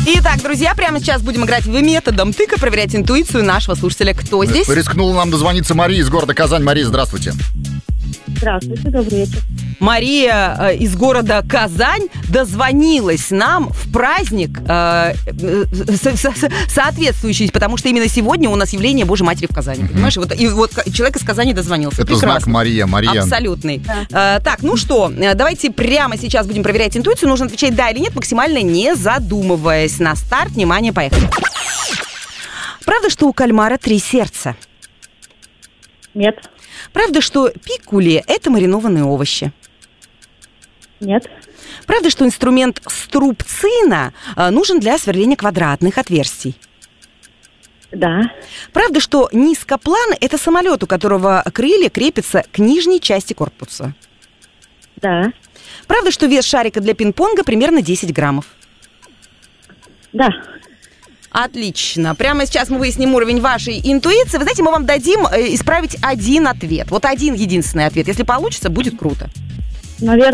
Итак, друзья, прямо сейчас будем играть в методом тыка, проверять интуицию нашего слушателя. Кто здесь? Рискнула нам дозвониться Мария из города Казань. Мария, здравствуйте. Здравствуйте, добрый вечер. Мария из города Казань дозвонилась нам в праздник, соответствующий, потому что именно сегодня у нас явление Божьей Матери в Казани. Понимаешь? И вот человек из Казани дозвонился. Это Прекрасно. знак Мария. Абсолютный. Так, ну что, давайте прямо сейчас будем проверять интуицию. Нужно отвечать да или нет, максимально не задумываясь. На старт, внимание, поехали. Правда, что у кальмара 3 сердца? Нет. Правда, что пиккули – это маринованные овощи? Нет. Правда, что инструмент струбцина нужен для сверления квадратных отверстий? Да. Правда, что низкоплан – это самолет, у которого крылья крепятся к нижней части корпуса? Да. Правда, что вес шарика для пинг-понга примерно 10 граммов? Да. Отлично. Прямо сейчас мы выясним уровень вашей интуиции. Вы знаете, мы вам дадим исправить один ответ. Вот один единственный ответ. Если получится, будет круто. Наверное,